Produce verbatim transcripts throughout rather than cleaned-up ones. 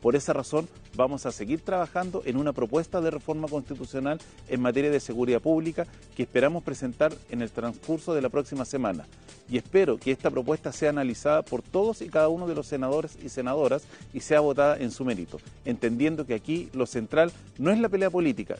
Por esa razón vamos a seguir trabajando en una propuesta de reforma constitucional en materia de seguridad pública que esperamos presentar en el transcurso de la próxima semana. Y espero que esta propuesta sea analizada por todos y cada uno de los senadores y senadoras y sea votada en su mérito, entendiendo que aquí lo central no es la pelea política.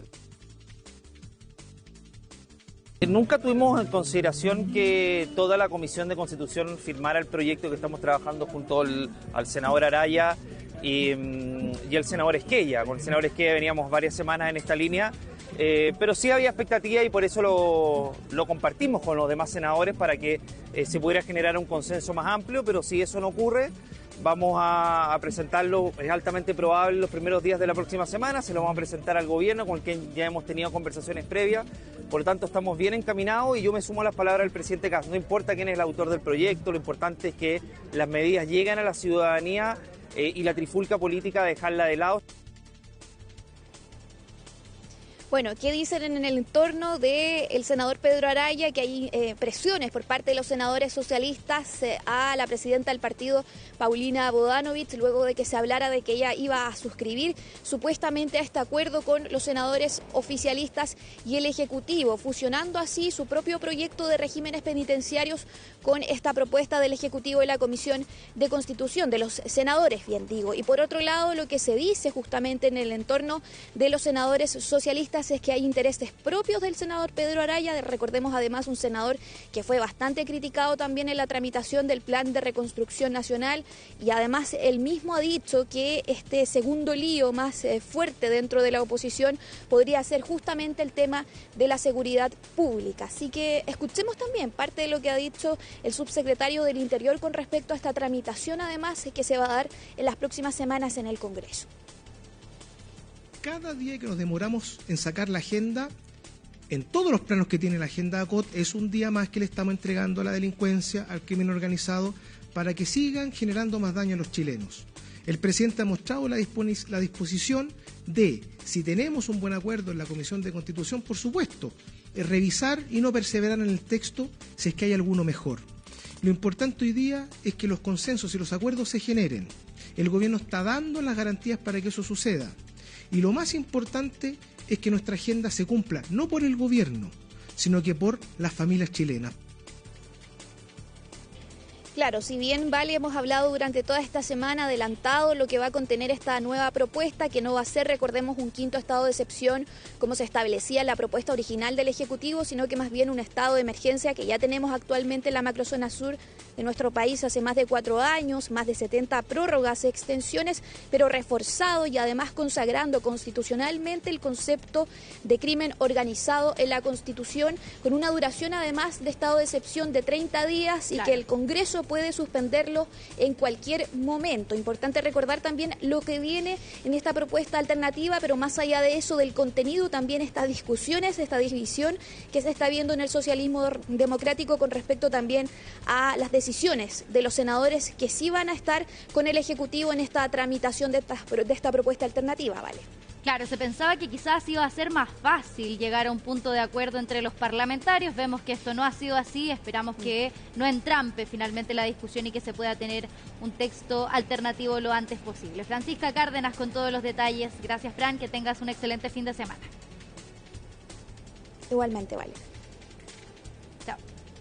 Nunca tuvimos en consideración que toda la Comisión de Constitución firmara el proyecto que estamos trabajando junto al, al senador Araya y, y el senador Esquella. Con el senador Esquella veníamos varias semanas en esta línea, eh, pero sí había expectativa y por eso lo, lo compartimos con los demás senadores para que eh, se pudiera generar un consenso más amplio, pero si eso no ocurre, vamos a, a presentarlo, es altamente probable los primeros días de la próxima semana, se lo vamos a presentar al gobierno con quien ya hemos tenido conversaciones previas, por lo tanto estamos bien encaminados y yo me sumo a las palabras del presidente Kast. No importa quién es el autor del proyecto, lo importante es que las medidas lleguen a la ciudadanía eh, y la trifulca política dejarla de lado. Bueno, ¿qué dicen en el entorno del senador Pedro Araya? Que hay eh, presiones por parte de los senadores socialistas eh, a la presidenta del partido, Paulina Bodanovich, luego de que se hablara de que ella iba a suscribir supuestamente a este acuerdo con los senadores oficialistas y el Ejecutivo, fusionando así su propio proyecto de regímenes penitenciarios con esta propuesta del Ejecutivo y la Comisión de Constitución, de los senadores, bien digo. Y por otro lado, lo que se dice justamente en el entorno de los senadores socialistas es que hay intereses propios del senador Pedro Araya, recordemos además un senador que fue bastante criticado también en la tramitación del Plan de Reconstrucción Nacional y además él mismo ha dicho que este segundo lío más eh, fuerte dentro de la oposición podría ser justamente el tema de la seguridad pública. Así que escuchemos también parte de lo que ha dicho el subsecretario del Interior con respecto a esta tramitación además que se va a dar en las próximas semanas en el Congreso. Cada día que nos demoramos en sacar la agenda, en todos los planos que tiene la agenda A C O T, es un día más que le estamos entregando a la delincuencia, al crimen organizado, para que sigan generando más daño a los chilenos. El presidente ha mostrado la, dispos la disposición de, si tenemos un buen acuerdo en la Comisión de Constitución, por supuesto, revisar y no perseverar en el texto si es que hay alguno mejor. Lo importante hoy día es que los consensos y los acuerdos se generen. El gobierno está dando las garantías para que eso suceda. Y lo más importante es que nuestra agenda se cumpla, no por el gobierno, sino que por las familias chilenas. Claro, si bien, Vale, hemos hablado durante toda esta semana, adelantado lo que va a contener esta nueva propuesta, que no va a ser, recordemos, un quinto estado de excepción como se establecía en la propuesta original del Ejecutivo, sino que más bien un estado de emergencia que ya tenemos actualmente en la macrozona sur de nuestro país hace más de cuatro años, más de setenta prórrogas, extensiones, pero reforzado y además consagrando constitucionalmente el concepto de crimen organizado en la Constitución, con una duración además de estado de excepción de treinta días y claro, que el Congreso puede suspenderlo en cualquier momento. Importante recordar también lo que viene en esta propuesta alternativa, pero más allá de eso, del contenido, también estas discusiones, esta división que se está viendo en el socialismo democrático con respecto también a las decisiones de los senadores que sí van a estar con el Ejecutivo en esta tramitación de esta, de esta propuesta alternativa, ¿vale? Claro, se pensaba que quizás iba a ser más fácil llegar a un punto de acuerdo entre los parlamentarios. Vemos que esto no ha sido así. Esperamos que no entrampe finalmente la discusión y que se pueda tener un texto alternativo lo antes posible. Francisca Cárdenas con todos los detalles. Gracias, Fran. Que tengas un excelente fin de semana. Igualmente, Vale. Chao.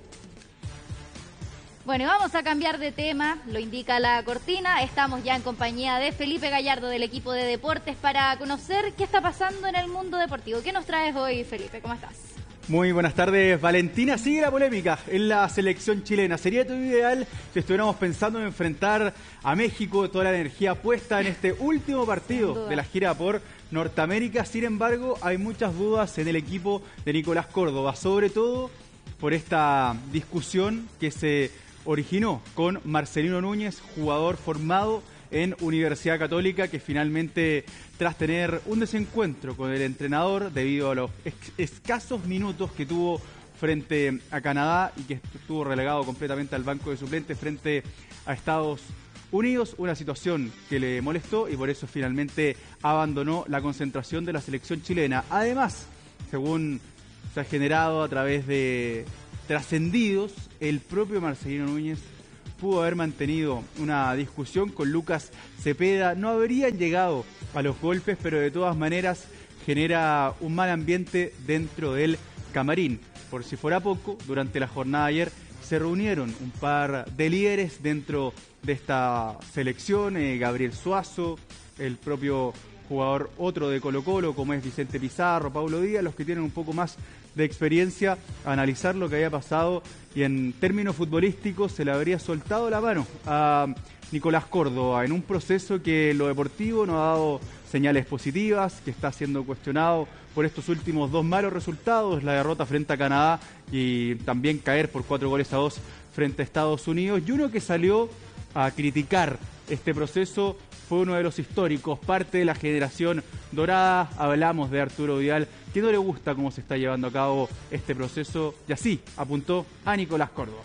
Bueno, y vamos a cambiar de tema, lo indica la cortina. Estamos ya en compañía de Felipe Gallardo del equipo de deportes para conocer qué está pasando en el mundo deportivo. ¿Qué nos traes hoy, Felipe? ¿Cómo estás? Muy buenas tardes, Valentina. Sigue la polémica en la selección chilena. Sería todo ideal si estuviéramos pensando en enfrentar a México, toda la energía puesta en este último partido de la gira por Norteamérica. Sin embargo, hay muchas dudas en el equipo de Nicolás Córdoba, sobre todo por esta discusión que se originó con Marcelino Núñez, jugador formado en Universidad Católica, que finalmente, tras tener un desencuentro con el entrenador debido a los escasos minutos que tuvo frente a Canadá y que estuvo relegado completamente al banco de suplentes frente a Estados Unidos, una situación que le molestó y por eso finalmente abandonó la concentración de la selección chilena. Además, según se ha generado a través de trascendidos, el propio Marcelino Núñez pudo haber mantenido una discusión con Lucas Cepeda. No habrían llegado a los golpes, pero de todas maneras genera un mal ambiente dentro del camarín. Por si fuera poco, durante la jornada de ayer se reunieron un par de líderes dentro de esta selección, eh, Gabriel Suazo, el propio jugador otro de Colo-Colo, como es Vicente Pizarro, Paulo Díaz, los que tienen un poco más de experiencia, a analizar lo que había pasado, y en términos futbolísticos se le habría soltado la mano a Nicolás Córdoba en un proceso que en lo deportivo no ha dado señales positivas, que está siendo cuestionado por estos últimos dos malos resultados, la derrota frente a Canadá y también caer por cuatro goles a dos frente a Estados Unidos. Y uno que salió a criticar este proceso fue uno de los históricos, parte de la generación dorada. Hablamos de Arturo Vidal, que no le gusta cómo se está llevando a cabo este proceso, y así apuntó a Nicolás Córdoba.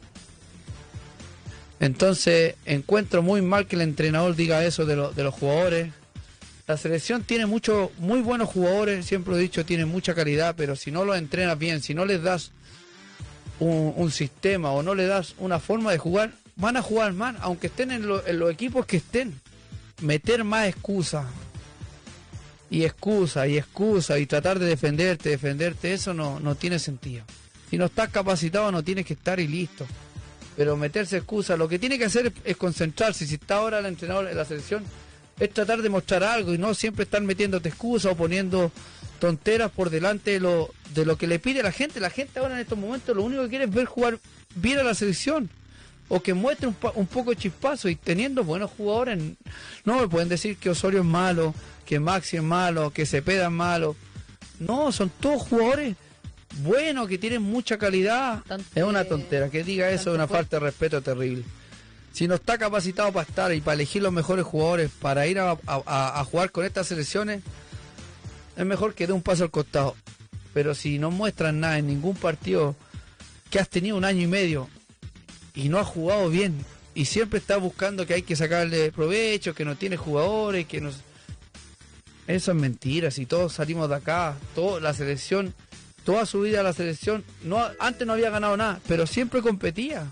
Entonces, encuentro muy mal que el entrenador diga eso de, lo, de los jugadores. La selección tiene muchos, muy buenos jugadores, siempre lo he dicho, tiene mucha calidad, pero si no los entrenas bien, si no les das un, un sistema o no les das una forma de jugar, van a jugar mal, aunque estén en, lo, en los equipos que estén. Meter más excusas y excusa y excusa y tratar de defenderte, defenderte, eso no, no tiene sentido. Si no estás capacitado no tienes que estar y listo. Pero meterse excusas, lo que tiene que hacer es, es concentrarse. Si está ahora el entrenador en la selección, es tratar de mostrar algo y no siempre estar metiéndote excusas o poniendo tonteras por delante de lo, de lo que le pide la gente. La gente ahora en estos momentos lo único que quiere es ver jugar bien a la selección, o que muestre un, un poco de chispazo, y teniendo buenos jugadores. No me pueden decir que Osorio es malo, que Maxi es malo, que Cepeda es malo. No, son todos jugadores buenos, que tienen mucha calidad. Es una tontera, que diga eso es una falta de respeto terrible. Si no está capacitado para estar y para elegir los mejores jugadores para ir a, a, a jugar con estas selecciones, es mejor que dé un paso al costado. Pero si no muestran nada en ningún partido, que has tenido un año y medio y no has jugado bien, y siempre estás buscando que hay que sacarle provecho, que no tiene jugadores, que nos... Eso es mentira. Si todos salimos de acá, toda la selección, toda su vida la selección, no, antes no había ganado nada, pero siempre competía.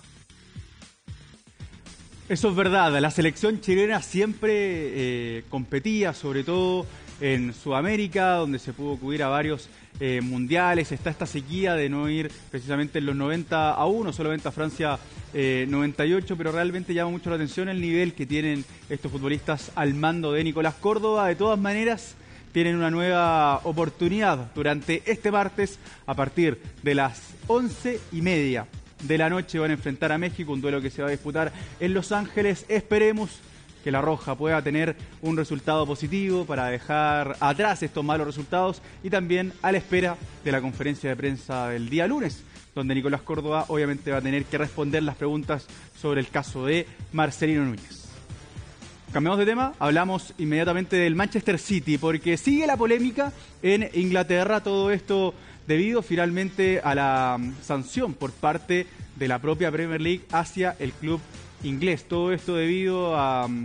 Eso es verdad, la selección chilena siempre eh, competía, sobre todo en Sudamérica, donde se pudo acudir a varios eh, mundiales. Está esta sequía de no ir precisamente en los noventa a uno, solamente a Francia eh, noventa y ocho, pero realmente llama mucho la atención el nivel que tienen estos futbolistas al mando de Nicolás Córdoba. De todas maneras, tienen una nueva oportunidad durante este martes a partir de las once y media de la noche. Van a enfrentar a México, un duelo que se va a disputar en Los Ángeles. Esperemos que la Roja pueda tener un resultado positivo para dejar atrás estos malos resultados, y también a la espera de la conferencia de prensa del día lunes, donde Nicolás Córdoba obviamente va a tener que responder las preguntas sobre el caso de Marcelino Núñez. Cambiamos de tema, hablamos inmediatamente del Manchester City, porque sigue la polémica en Inglaterra, todo esto debido finalmente a la sanción por parte de la propia Premier League hacia el club inglés. Todo esto debido a um,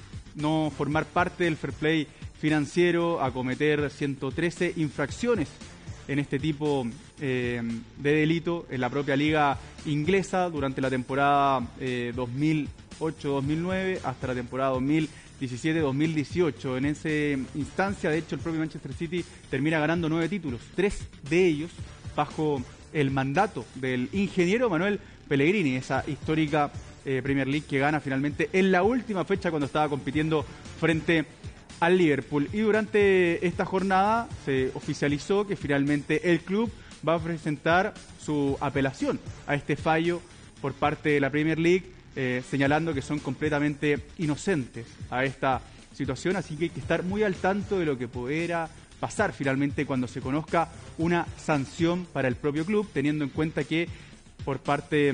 no formar parte del fair play financiero, a cometer ciento trece infracciones en este tipo eh, de delito en la propia liga inglesa durante la temporada eh, dos mil ocho dos mil nueve hasta la temporada dos mil diecisiete dos mil dieciocho. En esa instancia, de hecho, el propio Manchester City termina ganando nueve títulos, tres de ellos bajo el mandato del ingeniero Manuel Pellegrini, esa histórica Eh, Premier League que gana finalmente en la última fecha cuando estaba compitiendo frente al Liverpool. Y durante esta jornada se oficializó que finalmente el club va a presentar su apelación a este fallo por parte de la Premier League, eh, señalando que son completamente inocentes a esta situación, así que hay que estar muy al tanto de lo que pudiera pasar finalmente cuando se conozca una sanción para el propio club, teniendo en cuenta que por parte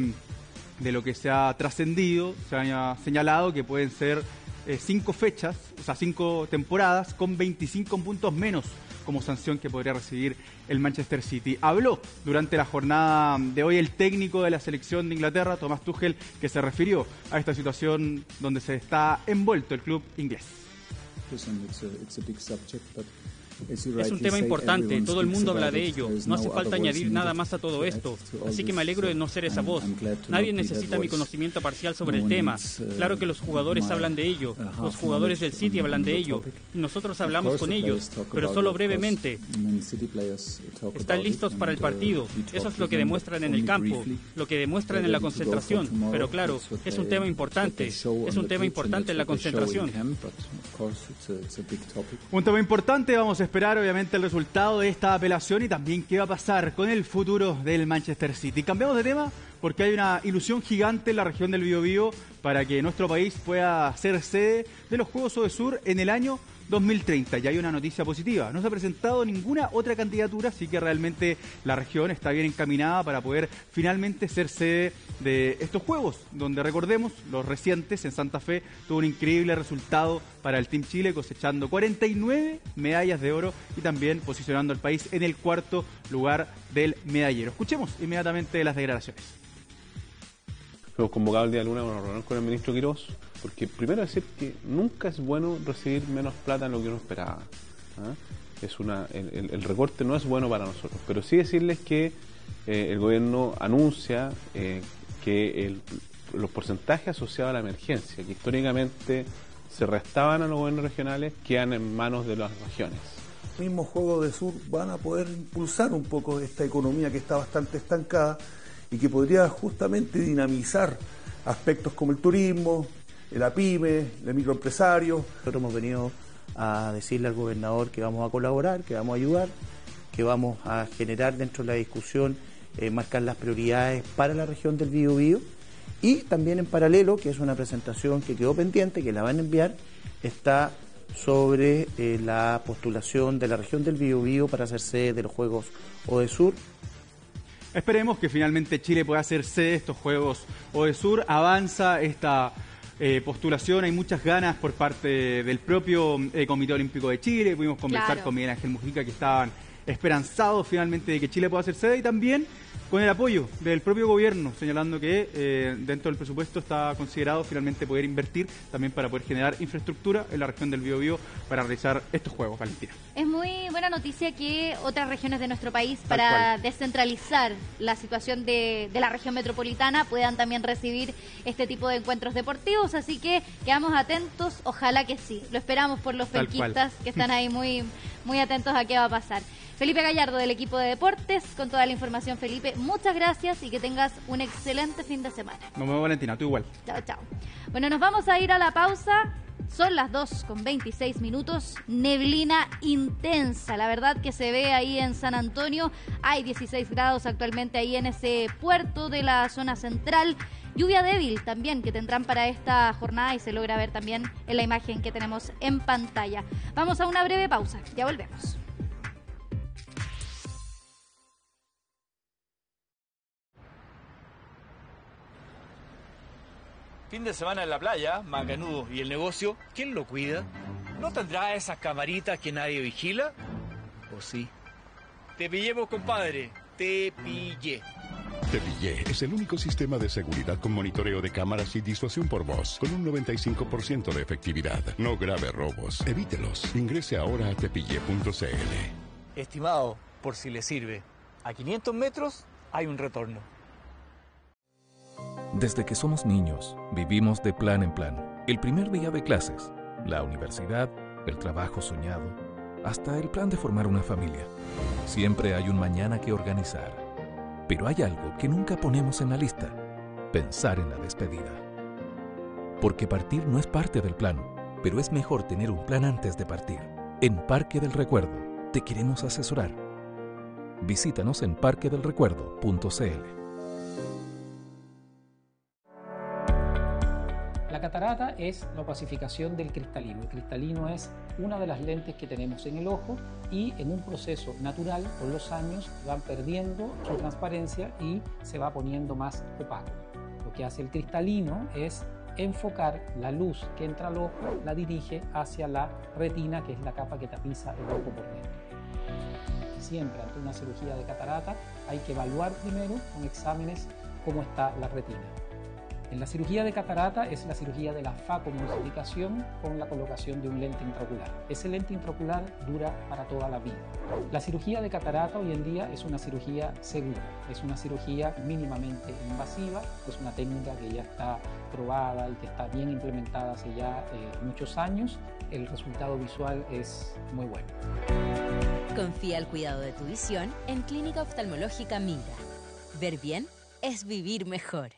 de lo que se ha trascendido, se ha señalado que pueden ser eh, cinco fechas, o sea, cinco temporadas con veinticinco puntos menos como sanción que podría recibir el Manchester City. Habló durante la jornada de hoy el técnico de la selección de Inglaterra, Thomas Tuchel, que se refirió a esta situación donde se está envuelto el club inglés. Es un tema importante, todo el mundo habla de ello, no hace falta añadir nada más a todo esto, así que me alegro de no ser esa voz. Nadie necesita mi conocimiento parcial sobre el tema. Claro que los jugadores hablan de ello, los jugadores del City hablan de ello, y nosotros hablamos con ellos, pero solo brevemente. Están listos para el partido, eso es lo que demuestran en el campo, lo que demuestran en la concentración, pero claro, es un tema importante, es un tema importante en la concentración. Un tema importante, vamos a esperar obviamente el resultado de esta apelación y también qué va a pasar con el futuro del Manchester City. Cambiamos de tema porque hay una ilusión gigante en la región del Biobío para que nuestro país pueda ser sede de los Juegos Odesur en el año dos mil treinta. Y hay una noticia positiva, no se ha presentado ninguna otra candidatura, así que realmente la región está bien encaminada para poder finalmente ser sede de estos Juegos, donde recordemos, los recientes en Santa Fe tuvo un increíble resultado para el Team Chile, cosechando cuarenta y nueve medallas de oro y también posicionando al país en el cuarto lugar del medallero. Escuchemos inmediatamente las declaraciones. Hemos convocado el día de lunes a una reunión con el ministro Quirós, porque primero decir que nunca es bueno recibir menos plata en lo que uno esperaba. ¿Ah? Es una, el, el, el recorte no es bueno para nosotros, pero sí decirles que eh, el gobierno anuncia eh, que el, los porcentajes asociados a la emergencia, que históricamente se restaban a los gobiernos regionales, quedan en manos de las regiones. Los mismos Juegos de Sur van a poder impulsar un poco esta economía que está bastante estancada y que podría justamente dinamizar aspectos como el turismo, la pyme, el microempresario. Nosotros hemos venido a decirle al gobernador que vamos a colaborar, que vamos a ayudar, que vamos a generar dentro de la discusión, eh, marcar las prioridades para la región del Biobío, y también en paralelo, que es una presentación que quedó pendiente, que la van a enviar, está sobre eh, la postulación de la región del Biobío para ser sede de los Juegos Odesur. Esperemos que finalmente Chile pueda ser sede de estos Juegos Odesur. Avanza esta eh, postulación, hay muchas ganas por parte del propio eh, Comité Olímpico de Chile. Pudimos conversar claro. con Miguel Ángel Mujica, que estaban esperanzados finalmente de que Chile pueda ser sede, y también con el apoyo del propio gobierno, señalando que eh, dentro del presupuesto está considerado finalmente poder invertir también para poder generar infraestructura en la región del Biobío para realizar estos Juegos, Valentina. Es muy buena noticia que otras regiones de nuestro país, para descentralizar la situación de, de la región metropolitana, puedan también recibir este tipo de encuentros deportivos, así que quedamos atentos, ojalá que sí. Lo esperamos por los penquistas que están ahí muy, muy atentos a qué va a pasar. Felipe Gallardo, del equipo de deportes, con toda la información. Felipe, muchas gracias y que tengas un excelente fin de semana. Nos vemos, Valentina, tú igual. Chao, chao. Bueno, nos vamos a ir a la pausa. Son las dos con veintiséis minutos, neblina intensa, la verdad que se ve ahí en San Antonio, hay dieciséis grados actualmente ahí en ese puerto de la zona central, lluvia débil también que tendrán para esta jornada y se logra ver también en la imagen que tenemos en pantalla. Vamos a una breve pausa, ya volvemos. Fin de semana en la playa, macanudo. ¿Y el negocio? ¿Quién lo cuida? ¿No tendrá esas camaritas que nadie vigila? ¿O sí? Te pillemos, compadre. Te pillé. Te Pillé es el único sistema de seguridad con monitoreo de cámaras y disuasión por voz, con un noventa y cinco por ciento de efectividad. No grave robos. Evítelos. Ingrese ahora a tepille punto c l. Estimado, por si le sirve, a quinientos metros hay un retorno. Desde que somos niños, vivimos de plan en plan. El primer día de clases, la universidad, el trabajo soñado, hasta el plan de formar una familia. Siempre hay un mañana que organizar. Pero hay algo que nunca ponemos en la lista: pensar en la despedida. Porque partir no es parte del plan, pero es mejor tener un plan antes de partir. En Parque del Recuerdo, te queremos asesorar. Visítanos en parque del recuerdo punto c l. La catarata es la opacificación del cristalino. El cristalino es una de las lentes que tenemos en el ojo y en un proceso natural, con los años, van perdiendo su transparencia y se va poniendo más opaco. Lo que hace el cristalino es enfocar la luz que entra al ojo, la dirige hacia la retina, que es la capa que tapiza el ojo por dentro. Siempre ante una cirugía de catarata hay que evaluar primero con exámenes cómo está la retina. En la cirugía de catarata es la cirugía de la facomulsificación con la colocación de un lente intraocular. Ese lente intraocular dura para toda la vida. La cirugía de catarata hoy en día es una cirugía segura, es una cirugía mínimamente invasiva, es una técnica que ya está probada y que está bien implementada hace ya eh, muchos años. El resultado visual es muy bueno. Confía el cuidado de tu visión en Clínica Oftalmológica Mira. Ver bien es vivir mejor.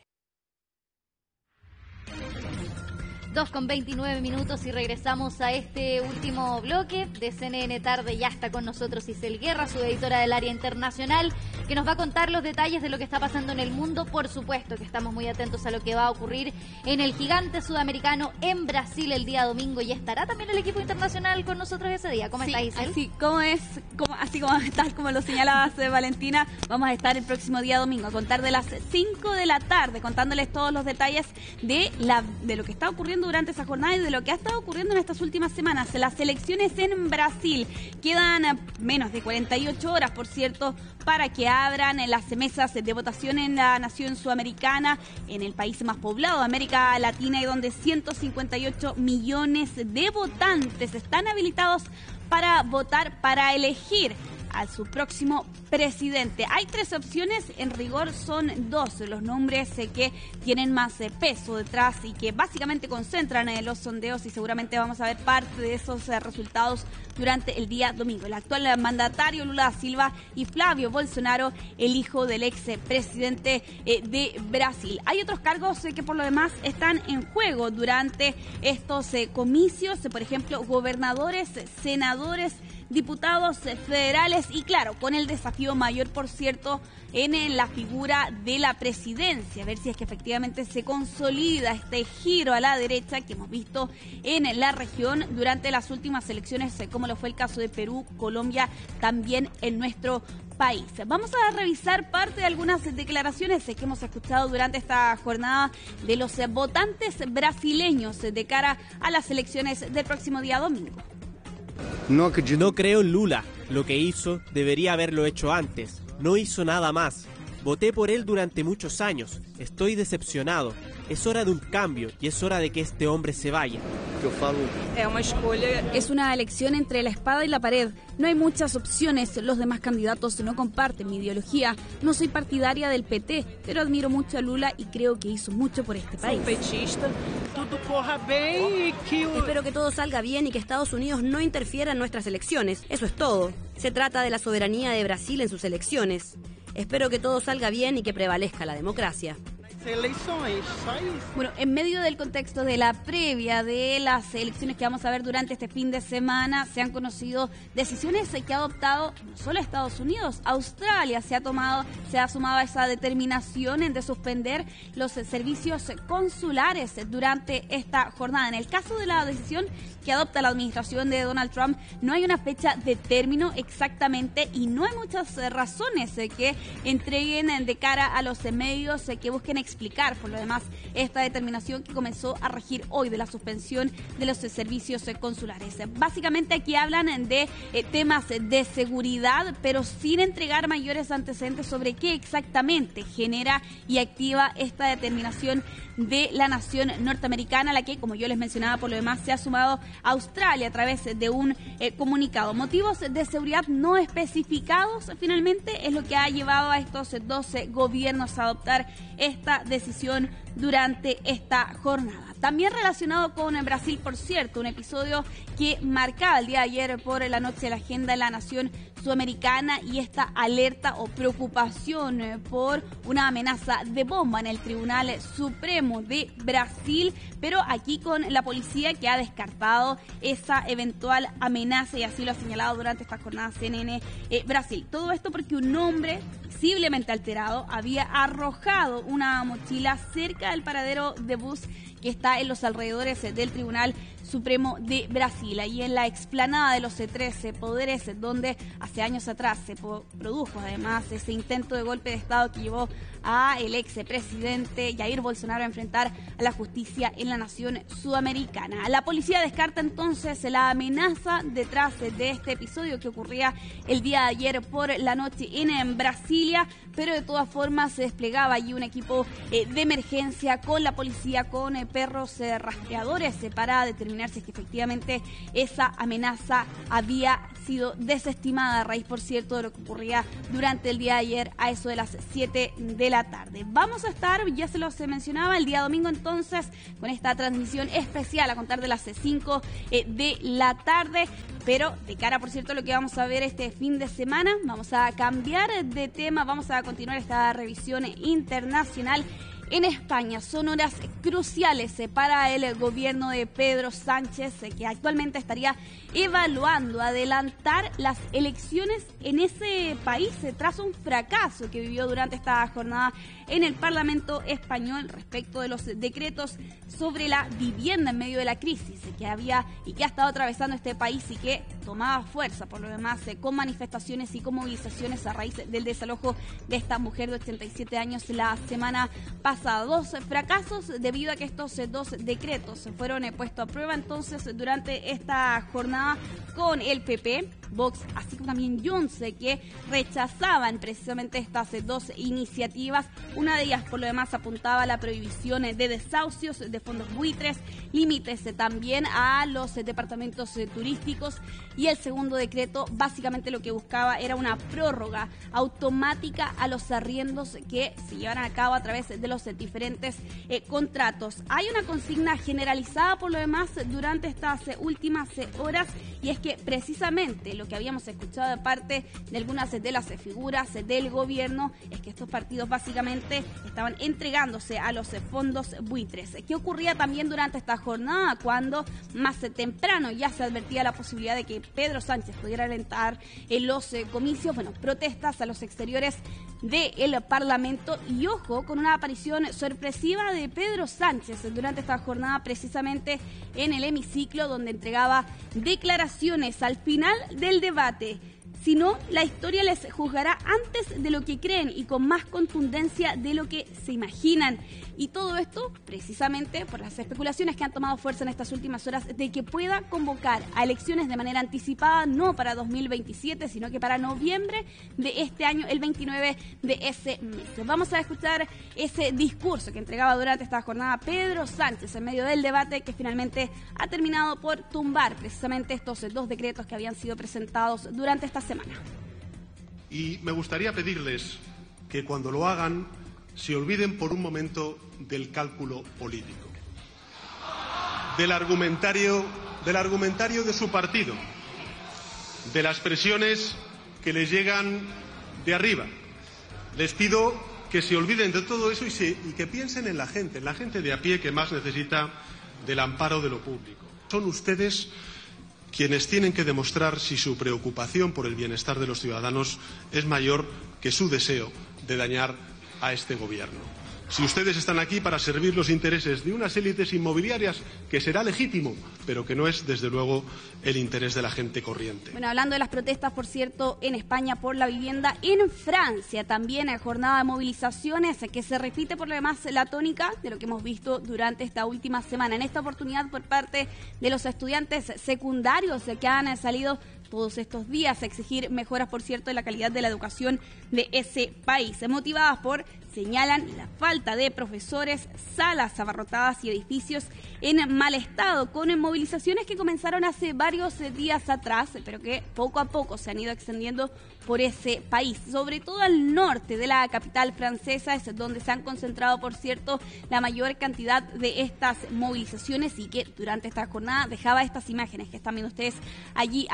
dos con veintinueve minutos y regresamos a este último bloque de C N N Tarde. Ya está con nosotros Isel Guerra, su editora del área internacional, que nos va a contar los detalles de lo que está pasando en el mundo. Por supuesto que estamos muy atentos a lo que va a ocurrir en el gigante sudamericano en Brasil el día domingo, y estará también el equipo internacional con nosotros ese día. ¿Cómo sí, está, Isel? Así como es, como, así como tal como lo señalabas, eh, Valentina, vamos a estar el próximo día domingo a contar de las cinco de la tarde, contándoles todos los detalles de, la, de lo que está ocurriendo durante esa jornada y de lo que ha estado ocurriendo en estas últimas semanas. Las elecciones en Brasil quedan menos de cuarenta y ocho horas, por cierto, para que abran las mesas de votación en la nación sudamericana, en el país más poblado de América Latina, y donde ciento cincuenta y ocho millones de votantes están habilitados para votar, para elegir a su próximo presidente. Hay tres opciones, en rigor son dos los nombres eh, que tienen más eh, peso detrás y que básicamente concentran eh, los sondeos, y seguramente vamos a ver parte de esos eh, resultados durante el día domingo. El actual mandatario Lula da Silva y Flávio Bolsonaro, el hijo del ex presidente eh, de Brasil. Hay otros cargos eh, que por lo demás están en juego durante estos eh, comicios, eh, por ejemplo, gobernadores, senadores, diputados federales y, claro, con el desafío mayor, por cierto, en la figura de la presidencia, a ver si es que efectivamente se consolida este giro a la derecha que hemos visto en la región durante las últimas elecciones, como lo fue el caso de Perú, Colombia, también en nuestro país. Vamos a revisar parte de algunas declaraciones que hemos escuchado durante esta jornada de los votantes brasileños de cara a las elecciones del próximo día domingo. No, no creo en Lula. Lo que hizo debería haberlo hecho antes. No hizo nada más. Voté por él durante muchos años. Estoy decepcionado. Es hora de un cambio y es hora de que este hombre se vaya. Es una elección entre la espada y la pared. No hay muchas opciones. Los demás candidatos no comparten mi ideología. No soy partidaria del P T, pero admiro mucho a Lula y creo que hizo mucho por este país. Espero que todo salga bien y que Estados Unidos no interfiera en nuestras elecciones. Eso es todo. Se trata de la soberanía de Brasil en sus elecciones. Espero que todo salga bien y que prevalezca la democracia. Bueno, en medio del contexto de la previa de las elecciones que vamos a ver durante este fin de semana, se han conocido decisiones que ha adoptado no solo Estados Unidos, Australia se ha tomado, se ha sumado a esa determinación de suspender los servicios consulares durante esta jornada. En el caso de la decisión que adopta la administración de Donald Trump, no hay una fecha de término exactamente y no hay muchas razones que entreguen de cara a los medios que busquen explicar, por lo demás, esta determinación que comenzó a regir hoy de la suspensión de los servicios consulares. Básicamente aquí hablan de eh, temas de seguridad, pero sin entregar mayores antecedentes sobre qué exactamente genera y activa esta determinación de la nación norteamericana, a la que, como yo les mencionaba, por lo demás se ha sumado Australia a través de un eh, comunicado. Motivos de seguridad no especificados finalmente es lo que ha llevado a estos doce gobiernos a adoptar esta decisión durante esta jornada. También relacionado con Brasil, por cierto, un episodio que marcaba el día de ayer por la noche la agenda de la nación sudamericana y esta alerta o preocupación por una amenaza de bomba en el Tribunal Supremo de Brasil, pero aquí con la policía que ha descartado esa eventual amenaza y así lo ha señalado durante esta jornada C N N eh, Brasil. Todo esto porque un hombre visiblemente alterado había arrojado una mochila cerca del paradero de bus que está en los alrededores del Tribunal Supremo de Brasil, ahí en la explanada de los trece poderes, donde hace años atrás se produjo además ese intento de golpe de Estado que llevó a el expresidente Jair Bolsonaro a enfrentar a la justicia en la nación sudamericana. La policía descarta entonces la amenaza detrás de este episodio que ocurría el día de ayer por la noche en Brasilia, pero de todas formas se desplegaba allí un equipo eh, de emergencia con la policía, con eh, perros eh, rastreadores eh, para determinar si es que efectivamente esa amenaza había sido desestimada a raíz, por cierto, de lo que ocurría durante el día de ayer a eso de las siete de la tarde. Vamos a estar, ya se los mencionaba, el día domingo entonces con esta transmisión especial a contar de las cinco eh, de la tarde, pero de cara, por cierto, lo que vamos a ver este fin de semana, vamos a cambiar de tema, vamos a continuar esta revisión internacional. En España son horas cruciales para el gobierno de Pedro Sánchez, que actualmente estaría evaluando adelantar las elecciones en ese país tras un fracaso que vivió durante esta jornada en el Parlamento español respecto de los decretos sobre la vivienda en medio de la crisis que había y que ha estado atravesando este país y que tomaba fuerza por lo demás con manifestaciones y con movilizaciones a raíz del desalojo de esta mujer de ochenta y siete años la semana pasada. Dos fracasos debido a que estos dos decretos fueron puestos a prueba entonces durante esta jornada con el P P, Vox, así como también Junts, que rechazaban precisamente estas dos iniciativas. Una de ellas, por lo demás, apuntaba a la prohibición de desahucios de fondos buitres, límites también a los departamentos turísticos, y el segundo decreto básicamente lo que buscaba era una prórroga automática a los arriendos que se llevaran a cabo a través de los diferentes eh, contratos. Hay una consigna generalizada por lo demás durante estas últimas horas, y es que precisamente lo que habíamos escuchado de parte de algunas de las figuras del gobierno es que estos partidos básicamente estaban entregándose a los fondos buitres. ¿Qué ocurría también durante esta jornada cuando más temprano ya se advertía la posibilidad de que Pedro Sánchez pudiera alentar en los comicios? Bueno, protestas a los exteriores del Parlamento y ojo con una aparición sorpresiva de Pedro Sánchez durante esta jornada precisamente en el hemiciclo, donde entregaba declaraciones al final del debate. Si no, la historia les juzgará antes de lo que creen y con más contundencia de lo que se imaginan. Y todo esto precisamente por las especulaciones que han tomado fuerza en estas últimas horas de que pueda convocar a elecciones de manera anticipada, no para dos mil veintisiete, sino que para noviembre de este año, el veintinueve de ese mes. Vamos a escuchar ese discurso que entregaba durante esta jornada Pedro Sánchez en medio del debate, que finalmente ha terminado por tumbar precisamente estos dos decretos que habían sido presentados durante esta semana. Y me gustaría pedirles que cuando lo hagan se olviden por un momento del cálculo político, del argumentario, del argumentario de su partido, de las presiones que les llegan de arriba. Les pido que se olviden de todo eso y, se, y que piensen en la gente, en la gente de a pie que más necesita del amparo de lo público. Son ustedes quienes tienen que demostrar si su preocupación por el bienestar de los ciudadanos es mayor que su deseo de dañar a este gobierno. Si ustedes están aquí para servir los intereses de unas élites inmobiliarias, que será legítimo, pero que no es, desde luego, el interés de la gente corriente. Bueno, hablando de las protestas, por cierto, en España por la vivienda, en Francia también hay jornada de movilizaciones que se repite por lo demás la tónica de lo que hemos visto durante esta última semana. En esta oportunidad por parte de los estudiantes secundarios que han salido todos estos días a exigir mejoras, por cierto, en la calidad de la educación de ese país, motivadas por, señalan, la falta de profesores, salas abarrotadas y edificios en mal estado, con movilizaciones que comenzaron hace varios días atrás, pero que poco a poco se han ido extendiendo por ese país, sobre todo al norte de la capital francesa, es donde se han concentrado, por cierto, la mayor cantidad de estas movilizaciones, y que durante esta jornada dejaba estas imágenes que están viendo ustedes allí a mis espaldas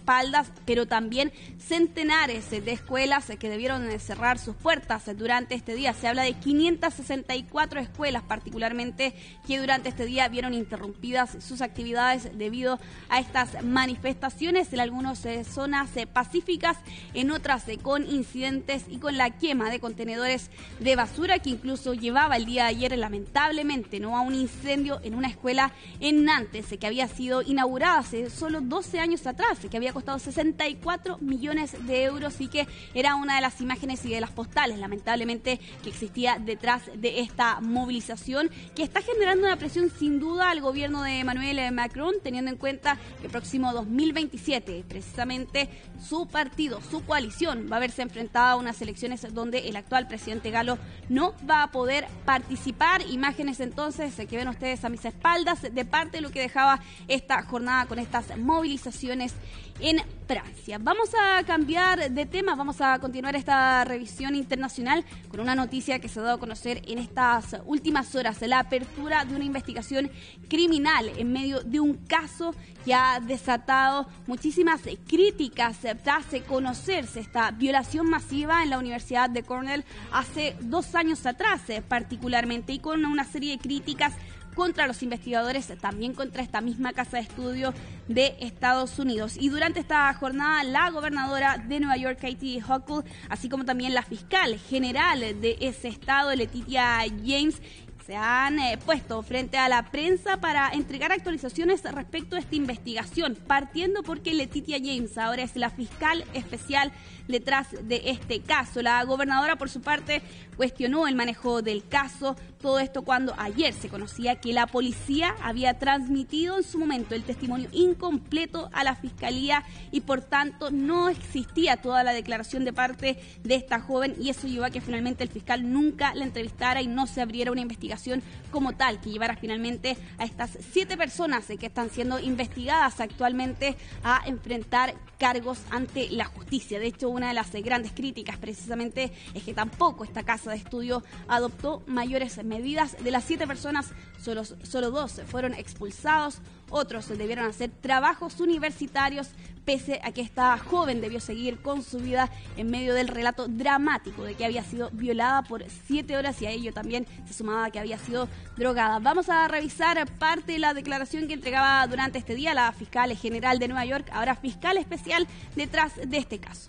espaldas, pero también centenares de escuelas que debieron cerrar sus puertas durante este día. Se habla de quinientas sesenta y cuatro escuelas particularmente que durante este día vieron interrumpidas sus actividades debido a estas manifestaciones en algunas eh, zonas eh, pacíficas, en otras eh, con incidentes y con la quema de contenedores de basura que incluso llevaba el día de ayer lamentablemente no a un incendio en una escuela en Nantes eh, que había sido inaugurada hace solo doce años atrás, eh, que había costado sesenta y cuatro millones de euros y que era una de las imágenes y de las postales lamentablemente que existía detrás de esta movilización que está generando una presión sin duda al gobierno de Emmanuel Macron, teniendo en cuenta que el próximo dos mil veintisiete precisamente su partido, su coalición va a verse enfrentada a unas elecciones donde el actual presidente galo no va a poder participar. Imágenes entonces que ven ustedes a mis espaldas de parte de lo que dejaba esta jornada con estas movilizaciones en Francia. Vamos a cambiar de tema, vamos a continuar esta revisión internacional con una noticia que se ha dado a conocer en estas últimas horas, la apertura de una investigación criminal en medio de un caso que ha desatado muchísimas críticas tras conocerse esta violación masiva en la Universidad de Cornell hace dos años atrás particularmente, y con una serie de críticas contra los investigadores, también contra esta misma casa de estudio de Estados Unidos. Y durante esta jornada, la gobernadora de Nueva York, Kathy Hochul, así como también la fiscal general de ese estado, Letitia James, se han eh, puesto frente a la prensa para entregar actualizaciones respecto a esta investigación, partiendo porque Letitia James ahora es la fiscal especial detrás de este caso. La gobernadora, por su parte, cuestionó el manejo del caso, todo esto cuando ayer se conocía que la policía había transmitido en su momento el testimonio incompleto a la fiscalía y por tanto no existía toda la declaración de parte de esta joven, y eso llevó a que finalmente el fiscal nunca la entrevistara y no se abriera una investigación como tal que llevara finalmente a estas siete personas que están siendo investigadas actualmente a enfrentar cargos ante la justicia. De hecho, una de las grandes críticas precisamente es que tampoco esta casa de estudio adoptó mayores medidas. De las siete personas, solo, solo dos fueron expulsados, otros debieron hacer trabajos universitarios, pese a que esta joven debió seguir con su vida en medio del relato dramático de que había sido violada por siete horas, y a ello también se sumaba que había sido drogada. Vamos a revisar parte de la declaración que entregaba durante este día la fiscal general de Nueva York, ahora fiscal especial detrás de este caso.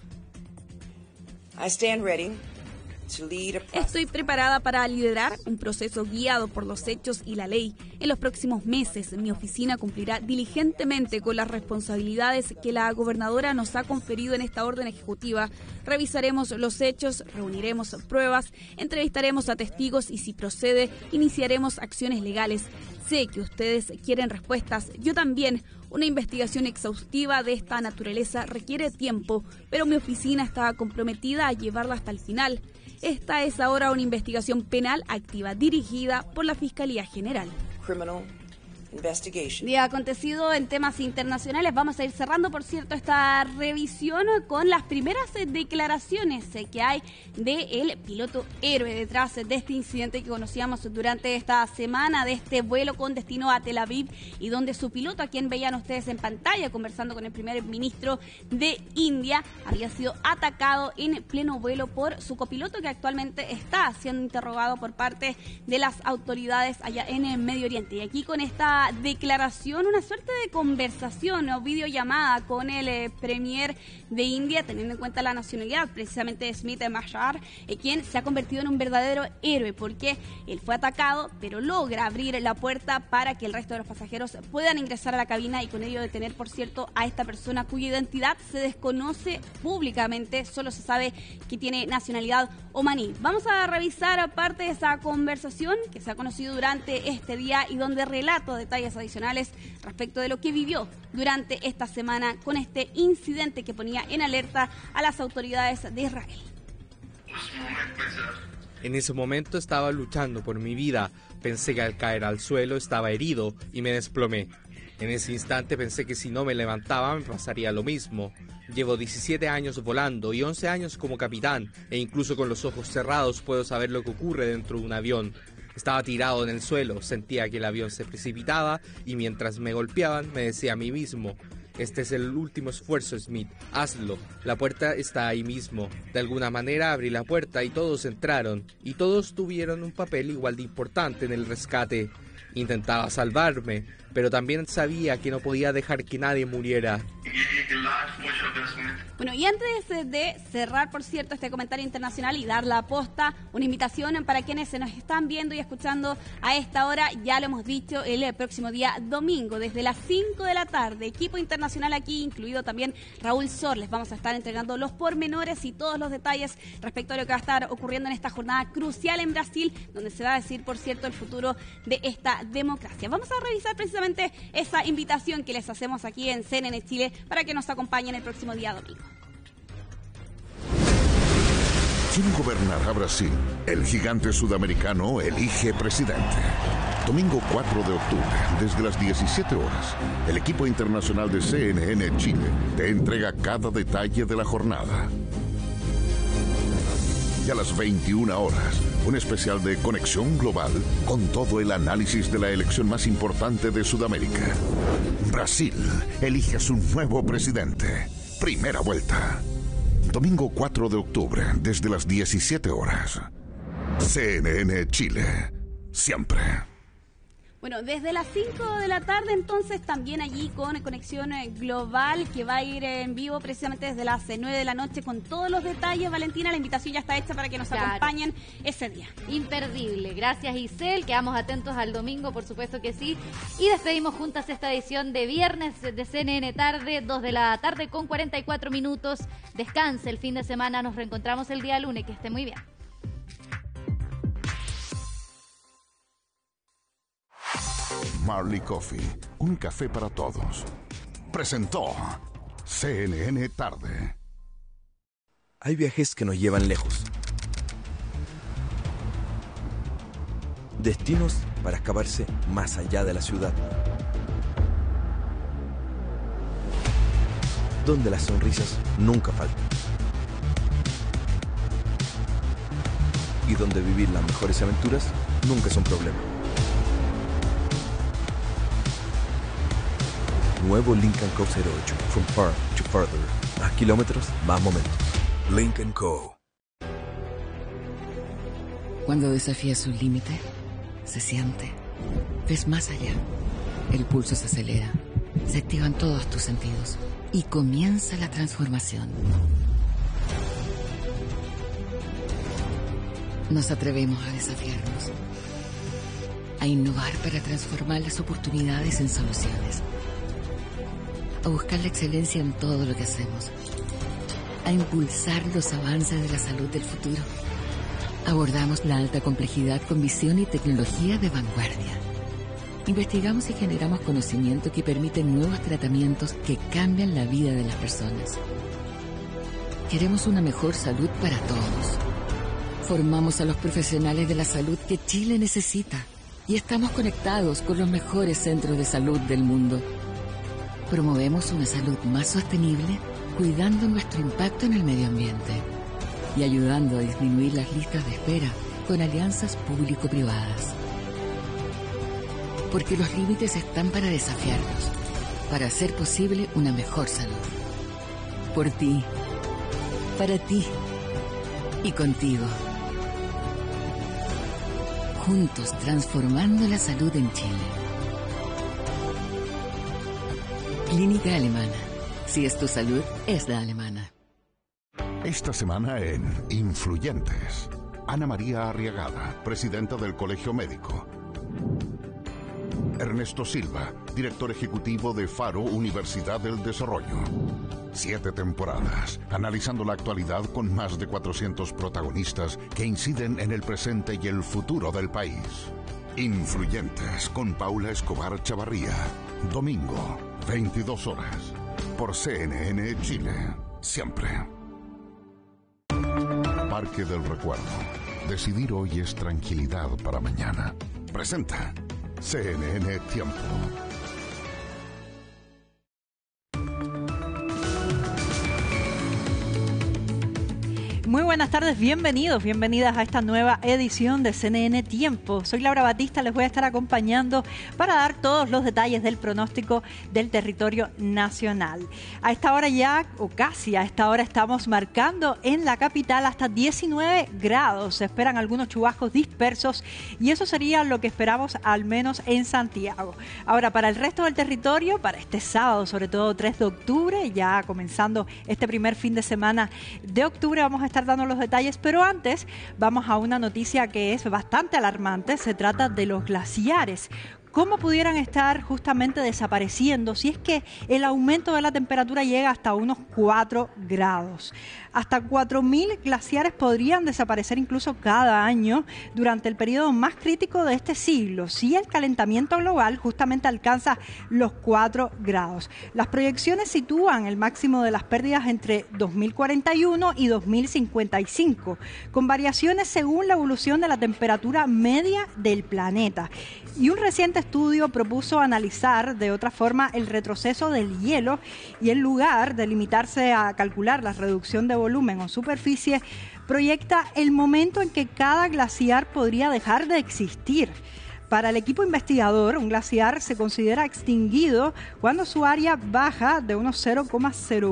I stand ready. Estoy preparada para liderar un proceso guiado por los hechos y la ley. En los próximos meses, mi oficina cumplirá diligentemente con las responsabilidades que la gobernadora nos ha conferido en esta orden ejecutiva. Revisaremos los hechos, reuniremos pruebas, entrevistaremos a testigos y, si procede, iniciaremos acciones legales. Sé que ustedes quieren respuestas, yo también. Una investigación exhaustiva de esta naturaleza requiere tiempo, pero mi oficina está comprometida a llevarla hasta el final. Esta es ahora una investigación penal activa dirigida por la Fiscalía General. Día acontecido en temas internacionales. Vamos a ir cerrando, por cierto, esta revisión con las primeras declaraciones que hay del piloto héroe detrás de este incidente que conocíamos durante esta semana, de este vuelo con destino a Tel Aviv, y donde su piloto, a quien veían ustedes en pantalla conversando con el primer ministro de India, había sido atacado en pleno vuelo por su copiloto, que actualmente está siendo interrogado por parte de las autoridades allá en el Medio Oriente. Y aquí con esta declaración, una suerte de conversación o videollamada con el eh, premier de India, teniendo en cuenta la nacionalidad precisamente de Smita Mashar, eh, quien se ha convertido en un verdadero héroe porque él fue atacado, pero logra abrir la puerta para que el resto de los pasajeros puedan ingresar a la cabina, y con ello detener, por cierto, a esta persona cuya identidad se desconoce públicamente, solo se sabe que tiene nacionalidad omaní. Vamos a revisar parte de esa conversación que se ha conocido durante este día y donde relato detalles adicionales respecto de lo que vivió durante esta semana con este incidente que ponía en alerta a las autoridades de Israel. En ese momento estaba luchando por mi vida. Pensé que al caer al suelo estaba herido y me desplomé. En ese instante pensé que si no me levantaba me pasaría lo mismo. Llevo diecisiete años volando y once años como capitán, e incluso con los ojos cerrados puedo saber lo que ocurre dentro de un avión. Estaba tirado en el suelo, sentía que el avión se precipitaba y mientras me golpeaban me decía a mí mismo: Este es el último esfuerzo, Smith. Hazlo. La puerta está ahí mismo. De alguna manera abrí la puerta y todos entraron. Y todos tuvieron un papel igual de importante en el rescate. Intentaba salvarme, pero también sabía que no podía dejar que nadie muriera. Bueno, y antes de cerrar, por cierto, este comentario internacional y dar la posta, una invitación para quienes se nos están viendo y escuchando a esta hora, ya lo hemos dicho, el próximo día domingo, desde las cinco de la tarde, equipo internacional aquí, incluido también Raúl Sor, les vamos a estar entregando los pormenores y todos los detalles respecto a lo que va a estar ocurriendo en esta jornada crucial en Brasil, donde se va a decir, por cierto, el futuro de esta democracia. Vamos a revisar precisamente esa invitación que les hacemos aquí en C N N Chile para que nos acompañen el próximo día domingo. ¿Quién gobernará Brasil? El gigante sudamericano elige presidente. Domingo cuatro de octubre, desde las diecisiete horas, el equipo internacional de C N N Chile te entrega cada detalle de la jornada. Y a las veintiuna horas, un especial de Conexión Global con todo el análisis de la elección más importante de Sudamérica. Brasil elige a su nuevo presidente. Primera vuelta. Domingo cuatro de octubre, desde las diecisiete horas. C N N Chile. Siempre. Bueno, desde las cinco de la tarde, entonces, también allí con Conexión Global, que va a ir en vivo precisamente desde las nueve de la noche con todos los detalles. Valentina, la invitación ya está hecha para que nos claro. acompañen ese día. Imperdible. Gracias, Isel. Quedamos atentos al domingo, por supuesto que sí. Y despedimos juntas esta edición de viernes de C N N Tarde, dos de la tarde con cuarenta y cuatro minutos. Descanse el fin de semana. Nos reencontramos el día lunes. Que esté muy bien. Marley Coffee, un café para todos. Presentó C N N Tarde. Hay viajes que nos llevan lejos. Destinos para escaparse más allá de la ciudad. Donde las sonrisas nunca faltan. Y donde vivir las mejores aventuras nunca es un problema. Nuevo Lincoln Co. cero ocho. From far to further. Más kilómetros, más momentos. Lincoln Co. Cuando desafías un límite, se siente. Ves más allá. El pulso se acelera. Se activan todos tus sentidos. Y comienza la transformación. Nos atrevemos a desafiarnos. A innovar para transformar las oportunidades en soluciones. A buscar la excelencia en todo lo que hacemos, a impulsar los avances de la salud del futuro. Abordamos la alta complejidad con visión y tecnología de vanguardia. Investigamos y generamos conocimiento que permite nuevos tratamientos que cambian la vida de las personas. Queremos una mejor salud para todos. Formamos a los profesionales de la salud que Chile necesita y estamos conectados con los mejores centros de salud del mundo. Promovemos una salud más sostenible, cuidando nuestro impacto en el medio ambiente y ayudando a disminuir las listas de espera con alianzas público-privadas. Porque los límites están para desafiarnos, para hacer posible una mejor salud. Por ti, para ti y contigo. Juntos transformando la salud en Chile. Clínica Alemana. Si es tu salud, es la alemana. Esta semana en Influyentes, Ana María Arriagada, presidenta del Colegio Médico. Ernesto Silva, director ejecutivo de Faro Universidad del Desarrollo. Siete temporadas, analizando la actualidad con más de cuatrocientos protagonistas que inciden en el presente y el futuro del país. Influyentes con Paula Escobar Chavarría. Domingo, veintidós horas. Por C N N Chile. Siempre. Parque del Recuerdo. Decidir hoy es tranquilidad para mañana. Presenta C N N Tiempo. Muy buenas tardes, bienvenidos, bienvenidas a esta nueva edición de C N N Tiempo. Soy Laura Batista, les voy a estar acompañando para dar todos los detalles del pronóstico del territorio nacional. A esta hora ya, o casi a esta hora, estamos marcando en la capital hasta diecinueve grados. Se esperan algunos chubascos dispersos y eso sería lo que esperamos al menos en Santiago. Ahora, para el resto del territorio, para este sábado, sobre todo tres de octubre, ya comenzando este primer fin de semana de octubre, vamos a estar dando los detalles, pero antes vamos a una noticia que es bastante alarmante. Se trata de los glaciares. ¿Cómo pudieran estar justamente desapareciendo si es que el aumento de la temperatura llega hasta unos cuatro grados? Hasta cuatro mil glaciares podrían desaparecer incluso cada año durante el periodo más crítico de este siglo, si el calentamiento global justamente alcanza los cuatro grados. Las proyecciones sitúan el máximo de las pérdidas entre dos mil cuarenta y uno y dos mil cincuenta y cinco, con variaciones según la evolución de la temperatura media del planeta. Y un reciente estudio propuso analizar de otra forma el retroceso del hielo y en lugar de limitarse a calcular la reducción de volumen o superficie, proyecta el momento en que cada glaciar podría dejar de existir. Para el equipo investigador, un glaciar se considera extinguido cuando su área baja de unos cero coma cero